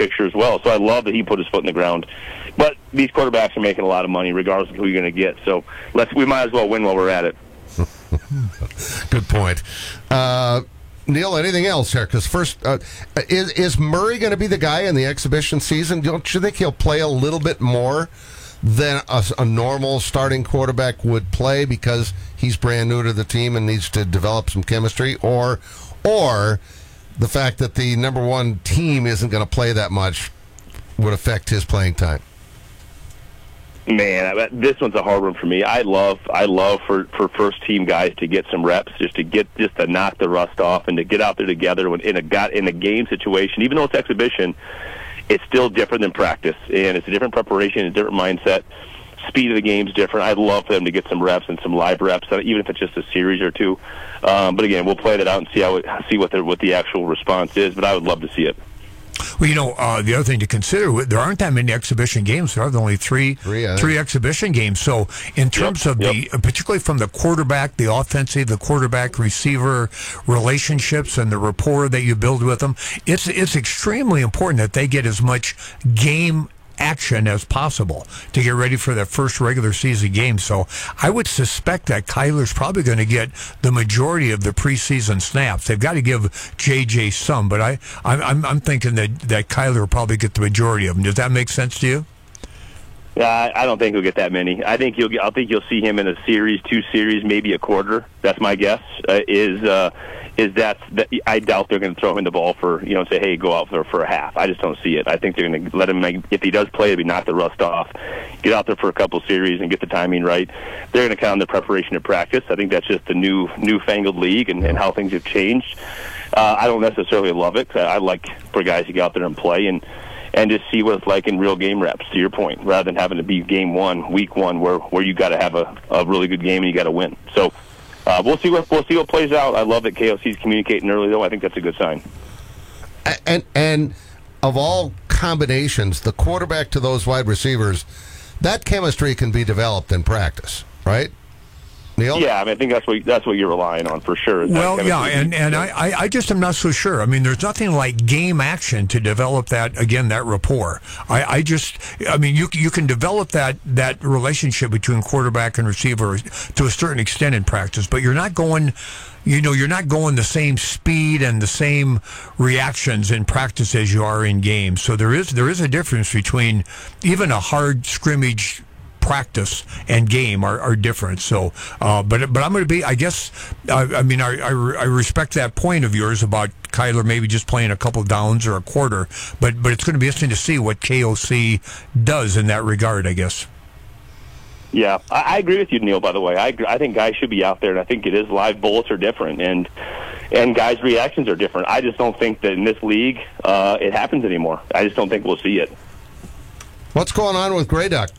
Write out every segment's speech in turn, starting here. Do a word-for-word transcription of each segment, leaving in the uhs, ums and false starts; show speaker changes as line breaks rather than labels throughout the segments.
picture as well. So I love that he put his foot in the ground. But these quarterbacks are making a lot of money regardless of who you're going to get. So let's we might as well win while we're at it.
Good point. Uh, Neil, anything else here? Because first, uh, is, is Murray going to be the guy in the exhibition season? Don't you think he'll play a little bit more than a, a normal starting quarterback would play because he's brand new to the team and needs to develop some chemistry? Or, or the fact that the number one team isn't going to play that much would affect his playing time?
Man, this one's a hard one for me. I love, I love for, for first team guys to get some reps, just to get, just to knock the rust off, and to get out there together when in a got in a game situation. Even though it's exhibition, it's still different than practice, and it's a different preparation, a different mindset. Speed of the game's different. I'd love for them to get some reps and some live reps, even if it's just a series or two. Um, but again, we'll play that out and see how it, see what the what the actual response is. But I would love to see it.
Well, you know, uh, the other thing to consider, there aren't that many exhibition games. There are only three, three, three exhibition games. So in terms yep, of yep. the, particularly from the quarterback, the offensive, the quarterback-receiver relationships and the rapport that you build with them, it's it's extremely important that they get as much game action as possible to get ready for that first regular season game. So I would suspect that Kyler's probably going to get the majority of the preseason snaps. They've got to give J J some, but I, I'm, I'm thinking that, that Kyler will probably get the majority of them. Does that make sense to you?
Yeah, I don't think he'll get that many. I think you'll. I think you'll see him in a series, two series, maybe a quarter. That's my guess. Uh, is uh, is that, that I doubt they're going to throw him the ball for, you know, say, hey, go out for for a half. I just don't see it. I think they're going to let him make, if he does play, maybe knock the rust off, get out there for a couple series and get the timing right. They're going to count on the preparation of practice. I think that's just the new newfangled league and, and how things have changed. Uh, I don't necessarily love it. I like for guys to get out there and play and. and just see what it's like in real game reps, to your point, rather than having to be game one, week one, where, where you got to have a, a really good game and you got to win. So uh, we'll see what we'll see what plays out. I love that K O C is communicating early, though. I think that's a good sign.
And and of all combinations, the quarterback to those wide receivers, that chemistry can be developed in practice, right? Neil?
Yeah, I mean, I think that's what that's what you're relying on for sure.
Well, yeah, and, and I, I just am not so sure. I mean, there's nothing like game action to develop that, again, that rapport. I, I just, I mean, you you can develop that, that relationship between quarterback and receiver to a certain extent in practice, but you're not going, you know, you're not going the same speed and the same reactions in practice as you are in games. So there is there is a difference between even a hard scrimmage practice and game are, are different. So, uh, but but I'm going to be, I guess, uh, I mean, I, I I respect that point of yours about Kyler maybe just playing a couple downs or a quarter, but but it's going to be interesting to see what K O C does in that regard, I guess.
Yeah, I, I agree with you, Neil, by the way. I I think guys should be out there, and I think it is live bullets are different, and and guys' reactions are different. I just don't think that in this league uh, it happens anymore. I just don't think we'll see it.
What's going on with Grey Duck?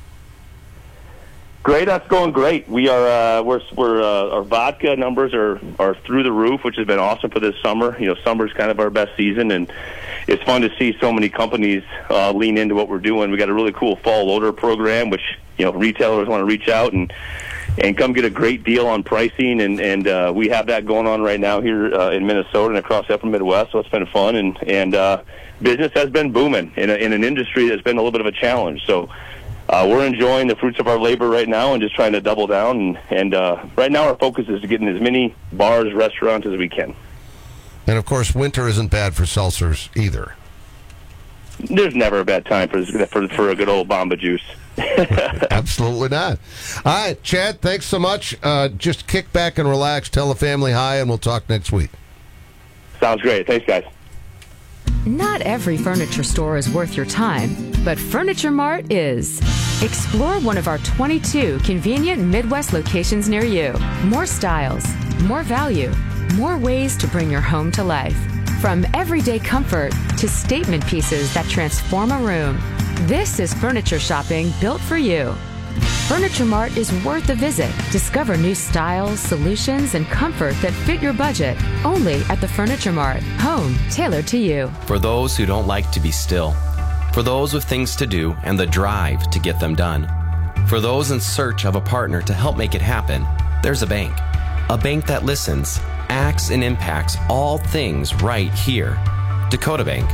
Grey Duck's going great. We are uh, we're we're uh, our vodka numbers are, are through the roof, which has been awesome for this summer. You know, summer's kind of our best season, and it's fun to see so many companies uh, lean into what we're doing. We got a really cool fall loader program, which, you know, retailers want to reach out and and come get a great deal on pricing, and and uh, we have that going on right now here uh, in Minnesota and across the upper Midwest. So it's been fun, and and uh, business has been booming in a, in an industry that's been a little bit of a challenge. So. Uh, we're enjoying the fruits of our labor right now and just trying to double down. And, and uh, right now our focus is to get in as many bars, restaurants as we can.
And, of course, winter isn't bad for seltzers either.
There's never a bad time for for, for a good old Bomba juice.
Absolutely not. All right, Chad, thanks so much. Uh, just kick back and relax, tell the family hi, and we'll talk next week.
Sounds great. Thanks, guys.
Not every furniture store is worth your time, but Furniture Mart is. Explore one of our twenty-two convenient Midwest locations near you. More styles, more value, more ways to bring your home to life. From everyday comfort to statement pieces that transform a room. This is furniture shopping built for you. Furniture Mart is worth a visit. Discover new styles, solutions, and comfort that fit your budget. Only at the Furniture Mart. Home tailored to you.
For those who don't like to be still. For those with things to do and the drive to get them done. For those in search of a partner to help make it happen, there's a bank. A bank that listens, acts, and impacts all things right here. Dakota Bank.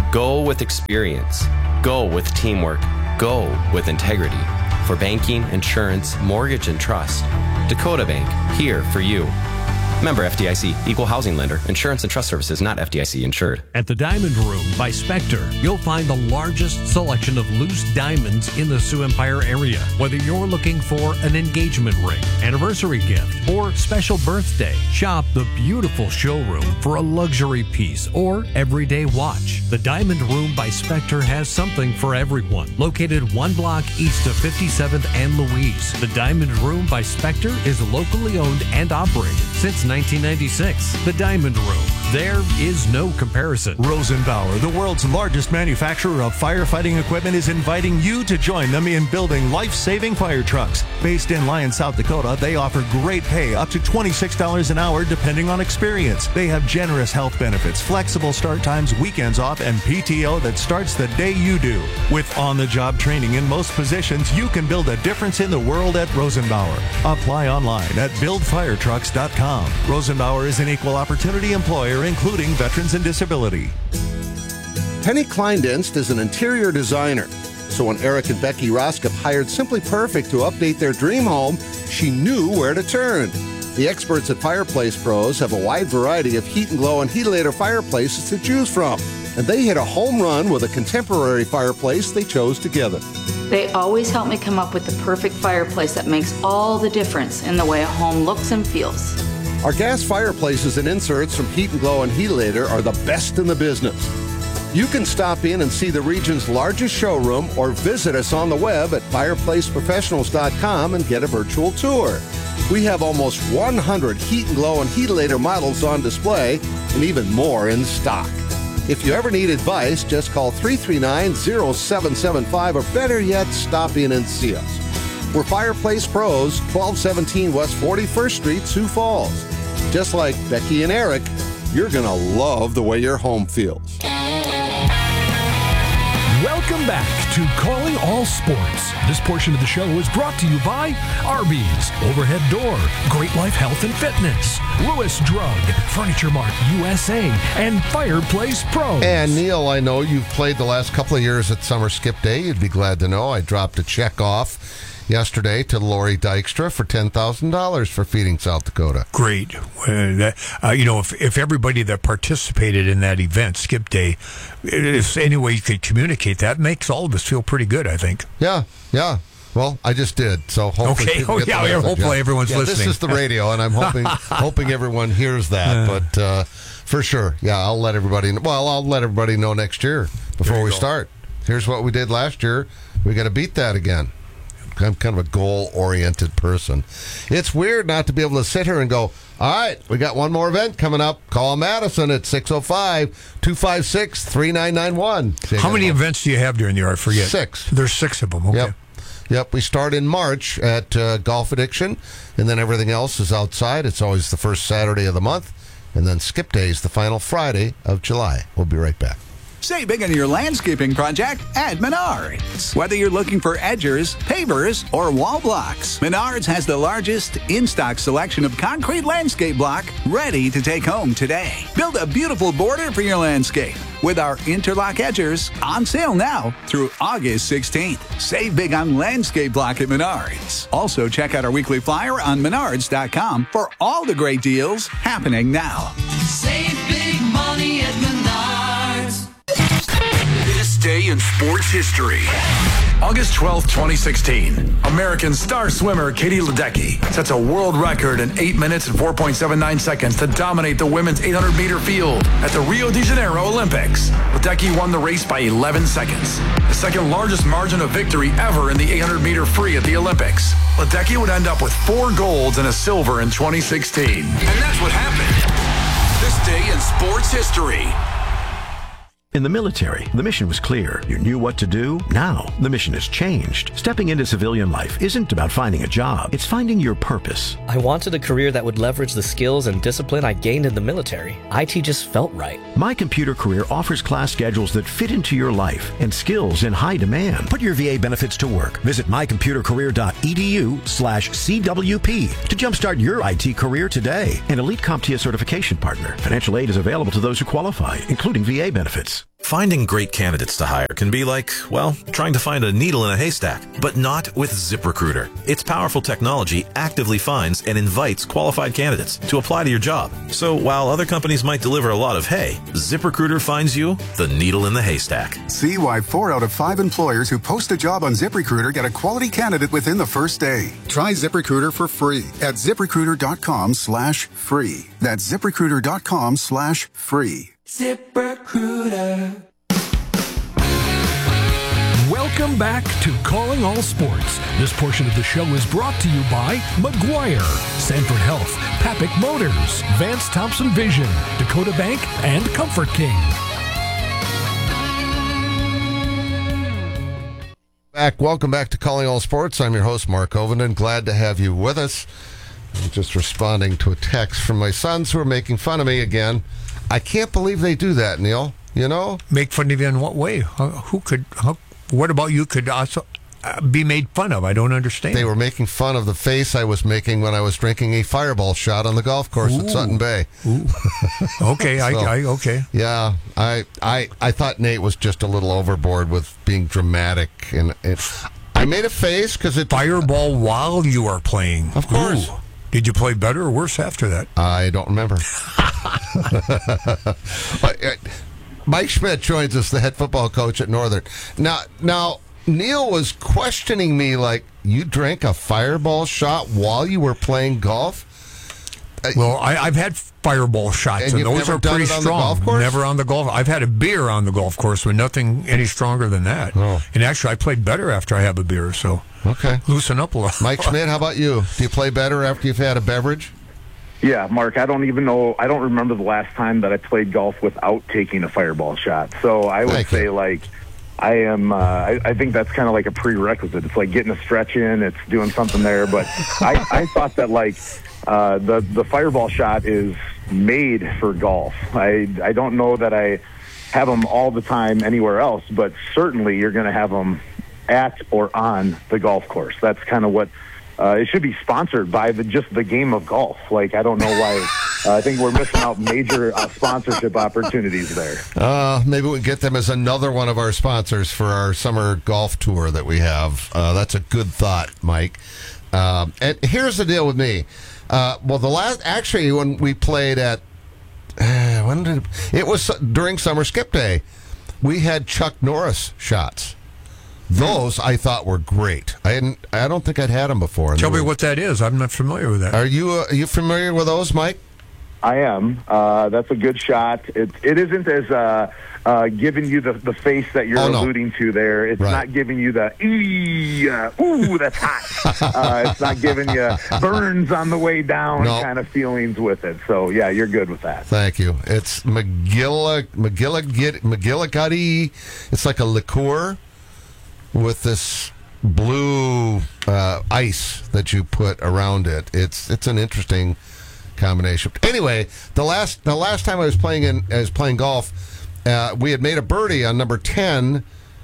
Go with experience. Go with teamwork. Go with integrity. For banking, insurance, mortgage, and trust, Dakota Bank, here for you. Member F D I C, Equal Housing Lender. Insurance and trust services not F D I C insured.
At the Diamond Room by Spectre, you'll find the largest selection of loose diamonds in the Sioux Empire area. Whether you're looking for an engagement ring, anniversary gift, or special birthday, shop the beautiful showroom for a luxury piece or everyday watch. The Diamond Room by Spectre has something for everyone. Located one block east of fifty-seventh and Louise, the Diamond Room by Spectre is locally owned and operated since nineteen ninety-six. The Diamond Room. There is no comparison.
Rosenbauer, the world's largest manufacturer of firefighting equipment, is inviting you to join them in building life-saving fire trucks. Based in Lyon, South Dakota, they offer great pay, up to twenty-six dollars an hour depending on experience. They have generous health benefits, flexible start times, weekends off, and P T O that starts the day you do. With on-the-job training in most positions, you can build a difference in the world at Rosenbauer. Apply online at build fire trucks dot com. Rosenbauer is an equal opportunity employer, including veterans and disability.
Penny Kleindienst is an interior designer. So when Eric and Becky Roskop hired Simply Perfect to update their dream home, she knew where to turn. The experts at Fireplace Pros have a wide variety of heat and glow and Heatilator fireplaces to choose from. And they hit a home run with a contemporary fireplace they chose together.
They always help me come up with the perfect fireplace that makes all the difference in the way a home looks and feels.
Our gas fireplaces and inserts from Heat and Glow and Heatilator are the best in the business. You can stop in and see the region's largest showroom or visit us on the web at fireplace professionals dot com and get a virtual tour. We have almost one hundred Heat and Glow and Heatilator models on display and even more in stock. If you ever need advice, just call three three nine, zero seven seven five or better yet, stop in and see us. We're Fireplace Pros, twelve seventeen West forty-first Street, Sioux Falls. Just like Becky and Eric, you're going to love the way your home feels.
Welcome back to Calling All Sports. This portion of the show is brought to you by Arby's, Overhead Door, Great Life Health and Fitness, Lewis Drug, Furniture Mart U S A, and Fireplace Pros.
And Neil, I know you've played the last couple of years at Summer Skip Day. You'd be glad to know I dropped a check off yesterday to Lori Dykstra for ten thousand dollars for feeding South Dakota.
Great. Uh, that, uh, you know, if, if everybody that participated in that event, Skip Day, if any way you could communicate that, makes all of us feel pretty good, I think.
Yeah, yeah. Well, I just did, so hopefully
okay. Oh,
get
yeah,
the
yeah, hopefully
yeah.
everyone's
yeah,
listening.
This is the radio, and I'm hoping hoping everyone hears that.
Uh,
but uh, for sure, yeah, I'll let everybody know. Well, I'll let everybody know next year before we go. start. Here's what we did last year. We got to beat that again. I'm kind of a goal-oriented person. It's weird not to be able to sit here and go, all right, we got one more event coming up. Call Madison at six oh five, two five six, three nine nine one.
How many events do you have during the year? I forget.
Six.
There's six of them. Okay.
Yep. Yep. We start in March at uh, Golf Addiction, and then everything else is outside. It's always the first Saturday of the month, and then Skip Day is the final Friday of July. We'll be right back.
Save big on your landscaping project at Menards. Whether you're looking for edgers, pavers, or wall blocks, Menards has the largest in-stock selection of concrete landscape block ready to take home today. Build a beautiful border for your landscape with our interlock edgers on sale now through August sixteenth. Save big on landscape block at Menards. Also, check out our weekly flyer on menards dot com for all the great deals happening now.
Save big money at Menards.
This day in sports history. August twelfth, twenty sixteen. American star swimmer Katie Ledecky sets a world record in eight minutes and four point seven nine seconds to dominate the women's eight hundred meter field at the Rio de Janeiro Olympics. Ledecky won the race by eleven seconds, the second largest margin of victory ever in the eight hundred meter free at the Olympics. Ledecky would end up with four golds and a silver in twenty sixteen. And that's what happened. This day in sports history.
In the military, the mission was clear. You knew what to do. Now, the mission has changed. Stepping into civilian life isn't about finding a job. It's finding your purpose.
I wanted a career that would leverage the skills and discipline I gained in the military. I T just felt right.
My Computer Career offers class schedules that fit into your life and skills in high demand. Put your V A benefits to work. Visit my computer career dot e d u slash C W P to jumpstart your I T career today. An Elite CompTIA certification partner. Financial aid is available to those who qualify, including V A benefits.
Finding great candidates to hire can be like, well, trying to find a needle in a haystack, but not with ZipRecruiter. Its powerful technology actively finds and invites qualified candidates to apply to your job. So while other companies might deliver a lot of hay, ZipRecruiter finds you the needle in the haystack.
See why four out of five employers who post a job on ZipRecruiter get a quality candidate within the first day. Try ZipRecruiter for free at ZipRecruiter.com slash free. That's ZipRecruiter.com slash free.
ZipRecruiter.
Welcome back to Calling All Sports. This portion of the show is brought to you by McGuire, Sanford Health, Papik Motors, Vance Thompson Vision, Dakota Bank, and Comfort King.
Back. Welcome back to Calling All Sports. I'm your host, Mark Ovenden. Glad to have you with us. I'm just responding to a text from my sons who are making fun of me again. I can't believe they do that, Neil. You know?
Make fun of you in what way? How, who could... How, what about you could also uh, be made fun of? I don't understand.
They were making fun of the face I was making when I was drinking a fireball shot on the golf course
Ooh.
at Sutton Bay.
Ooh. Okay,
so,
I, I okay.
Yeah, I, I I thought Nate was just a little overboard with being dramatic, and it, I made a face because it
fireball while you are playing.
Of course.
Ooh. Did you play better or worse after that?
I don't remember. Mike Schmidt joins us, the head football coach at Northern. Now, now Neil was questioning me like, you drank a fireball shot while you were playing golf?
Well, I, I've had fireball shots,
and,
and
you've
those
never
are
done
pretty
it on
strong.
The golf course?
Never on the golf. I've had a beer on the golf course, but nothing any stronger than that.
Oh.
And actually, I played better after I have a beer. So
okay,
loosen up a little.
Mike Schmidt, how about you? Do you play better after you've had a beverage?
Yeah, Mark, I don't even know, I don't remember the last time that I played golf without taking a fireball shot. So I would
Thank
say,
you.
like, I am, uh, I, I think that's kind of like a prerequisite. It's like getting a stretch in, it's doing something there. But I, I thought that, like, uh, the, the fireball shot is made for golf. I, I don't know that I have them all the time anywhere else, but certainly you're going to have them at or on the golf course. That's kind of what... Uh, it should be sponsored by the just the game of golf. Like, I don't know why. Uh, I think we're missing out major uh, sponsorship opportunities there.
Uh, maybe we can get them as another one of our sponsors for our summer golf tour that we have. Uh, that's a good thought, Mike. Um, and here's the deal with me. Uh, well, the last actually when we played at uh, when did it, it was during summer skip day, we had Chuck Norris shots. Those I thought were great. I hadn't. I don't think I'd had them before.
Tell me
were,
what that is. I'm not familiar with that.
Are you? Uh, are you familiar with those, Mike?
I am. Uh, that's a good shot. It it isn't as uh, uh, giving you the, the face that you're
oh, no.
alluding to there. It's
right.
not giving you the ee, uh, ooh, that's hot. uh, it's not giving you burns on the way down
no.
kind of feelings with it. So yeah, you're good with that.
Thank you. It's McGilla McGillicuddy. McGillicuddy. It's like a liqueur with this blue uh, ice that you put around it. It's it's an interesting combination. Anyway, the last the last time I was playing in I was playing golf, uh, we had made a birdie on number ten,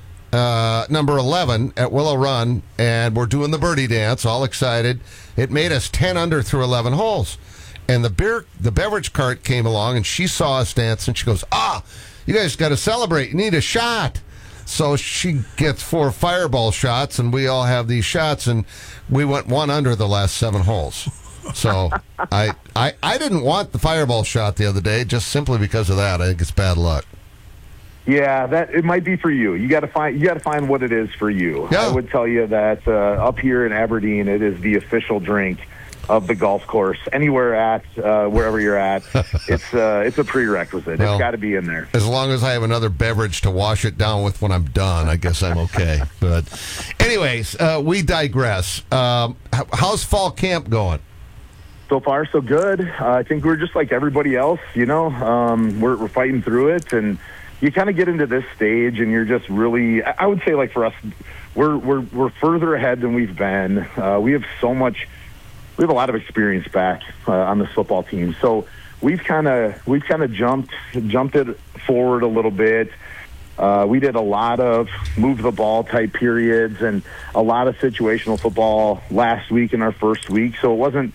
uh, number eleven at Willow Run, and we're doing the birdie dance, all excited. It made us ten under through eleven holes, and the beer the beverage cart came along, and she saw us dance, and she goes, "Ah, you guys got to celebrate! You need a shot." So she gets four fireball shots, and we all have these shots, and we went one under the last seven holes. So I, I I didn't want the fireball shot the other day just simply because of that. I think it's bad luck.
Yeah, that it might be for you. You got to find you got to find what it is for you.
Yeah.
I would tell you that uh, up here in Aberdeen, it is the official drink of the golf course. Anywhere at uh, wherever you're at, it's uh, it's a prerequisite.
Well,
it's got to be in there.
As long as I have another beverage to wash it down with when I'm done, I guess I'm okay. But anyways, uh, we digress. Um, how's fall camp going?
So far, so good. Uh, I think we're just like everybody else, you know. Um, we're, we're fighting through it, and you kind of get into this stage, and you're just really. I would say, like for us, we're we're we're further ahead than we've been. Uh, we have so much. We have a lot of experience back uh, on this football team, so we've kind of we've kind of jumped jumped it forward a little bit. Uh, we did a lot of move the ball type periods and a lot of situational football last week in our first week, so it wasn't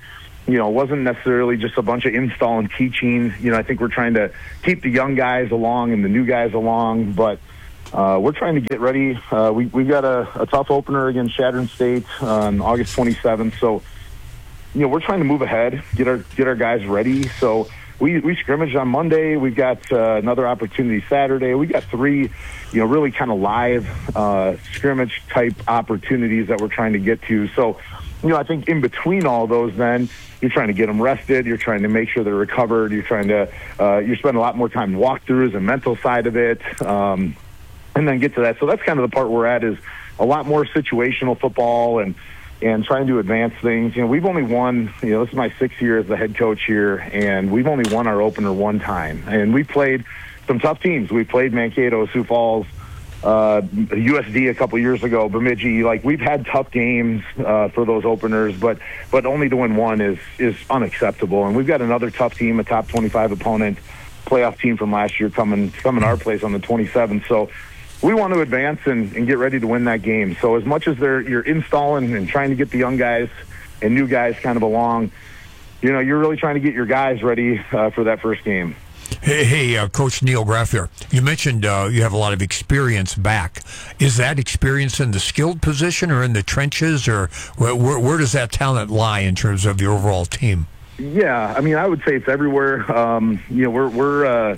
You know, it wasn't necessarily just a bunch of install and teaching. You know, I think we're trying to keep the young guys along and the new guys along, but uh, we're trying to get ready. Uh, we, we've got a, a tough opener against Chadron State on August twenty-seventh, so, you know, we're trying to move ahead, get our get our guys ready. So we, we scrimmaged on Monday. We've got uh, another opportunity Saturday. We got three, you know, really kind of live uh, scrimmage type opportunities that we're trying to get to. So, you know, I think in between all those, then you're trying to get them rested. You're trying to make sure they're recovered. You're trying to uh, you spend a lot more time in walkthroughs and mental side of it, um, and then get to that. So that's kind of the part we're at, is a lot more situational football and and trying to advance things. You know, we've only won, you know, this is my sixth year as the head coach here, and we've only won our opener one time. And we played some tough teams. We played Mankato, Sioux Falls, uh, U S D a couple years ago, Bemidji. Like, we've had tough games uh, for those openers, but but only to win one is is unacceptable. And we've got another tough team, a top twenty-five opponent, playoff team from last year coming coming our place on the twenty-seventh. So we want to advance and, and get ready to win that game. So as much as they're you're installing and trying to get the young guys and new guys kind of along, you know, you're really trying to get your guys ready uh, for that first game.
Hey, hey uh, Coach Neil Graff here. You mentioned uh, you have a lot of experience back. Is that experience in the skilled position or in the trenches, or where, where, where does that talent lie in terms of the overall team?
Yeah, I mean, I would say it's everywhere. Um, you know, we're we're uh,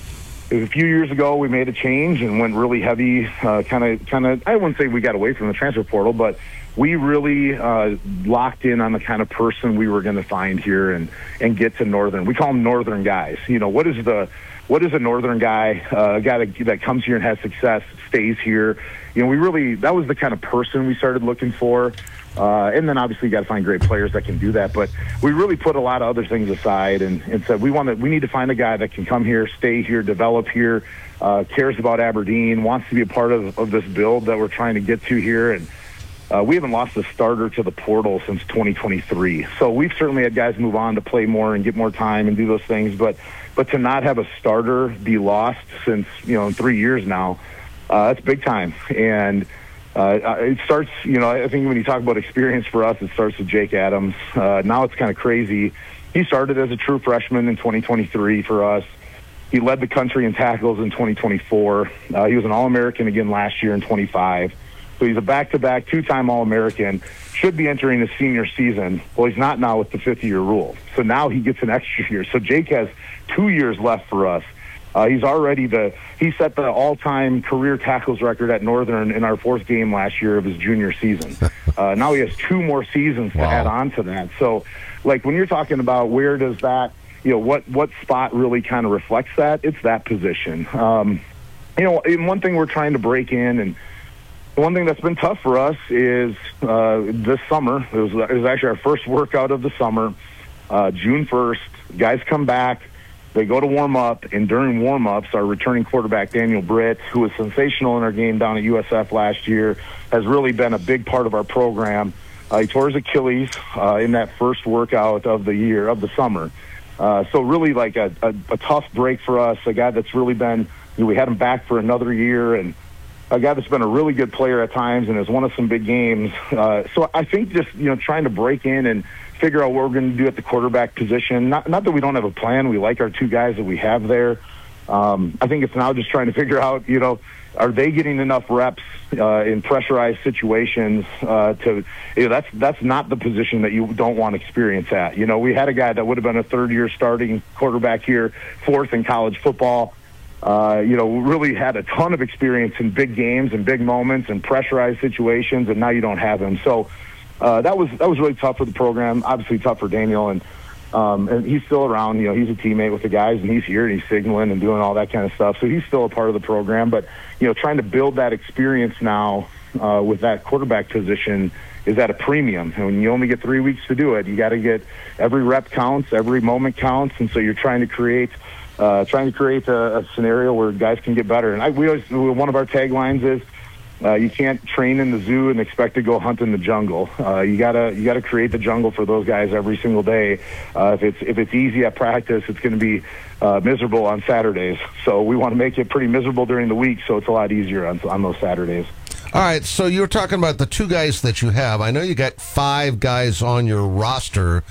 a few years ago we made a change and went really heavy. Kind of, kind of. I wouldn't say we got away from the transfer portal, but we really uh, locked in on the kind of person we were going to find here and, and get to Northern. We call them Northern guys. You know, what is the what is a Northern guy? Uh, a guy that, that comes here and has success, stays here. You know, we really that was the kind of person we started looking for. Uh, and then obviously you got to find great players that can do that. But we really put a lot of other things aside and, and said we want to, we need to find a guy that can come here, stay here, develop here, uh, cares about Aberdeen, wants to be a part of, of this build that we're trying to get to here. And uh, we haven't lost a starter to the portal since twenty twenty-three. So we've certainly had guys move on to play more and get more time and do those things. But but to not have a starter be lost since, you know, three years now, uh, that's big time. And Uh, it starts, you know, I think when you talk about experience for us, it starts with Jake Adams. Uh, now it's kind of crazy. He started as a true freshman in twenty twenty-three for us. He led the country in tackles in twenty twenty-four. Uh, he was an All-American again last year in twenty-five. So he's a back-to-back two-time All-American, should be entering his senior season. Well, he's not now with the fifth-year rule. So now he gets an extra year. So Jake has two years left for us. Uh, he's already the he set the all-time career tackles record at Northern in our fourth game last year of his junior season. Uh, now he has two more seasons to wow. add on to that. So, like, when you're talking about where does that, you know, what what spot really kind of reflects that? It's that position. Um, you know, and one thing we're trying to break in, and one thing that's been tough for us is uh, this summer. It was it was actually our first workout of the summer, uh, June first. Guys come back. They go to warm up, and during warm ups, our returning quarterback, Daniel Britt, who was sensational in our game down at U S F last year, has really been a big part of our program. Uh, he tore his Achilles uh, in that first workout of the year, of the summer. Uh, so really like a, a, a tough break for us, a guy that's really been, you know, we had him back for another year, and a guy that's been a really good player at times and has won us some big games. Uh, so I think just, you know, trying to break in and figure out what we're going to do at the quarterback position. Not, not that we don't have a plan. We like our two guys that we have there. Um, I think it's now just trying to figure out, you know, are they getting enough reps uh, in pressurized situations uh, to, you know, that's that's not the position that you don't want experience at. You know, we had a guy that would have been a third-year starting quarterback here, fourth in college football. Uh, you know, really had a ton of experience in big games and big moments and pressurized situations, and now you don't have him. So uh, that was that was really tough for the program. Obviously tough for Daniel, and um, and he's still around. You know, he's a teammate with the guys, and he's here and he's signaling and doing all that kind of stuff. So he's still a part of the program. But you know, trying to build that experience now uh, with that quarterback position is at a premium. And when you only get three weeks to do it, you got to get every rep counts, every moment counts, and so you're trying to create. Uh, trying to create a, a scenario where guys can get better. And I, we always, one of our taglines is, uh, you can't train in the zoo and expect to go hunt in the jungle. Uh, you gotta, you gotta create the jungle for those guys every single day. Uh, if it's, if it's easy at practice, it's going to be uh, miserable on Saturdays. So we want to make it pretty miserable during the week, so it's a lot easier on, on those Saturdays.
All right, so you were talking about the two guys that you have. I know you got five guys on your roster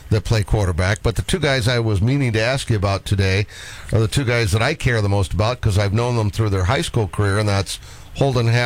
that play quarterback. But the two guys I was meaning to ask you about today are the two guys that I care the most about because I've known them through their high school career, and that's Holden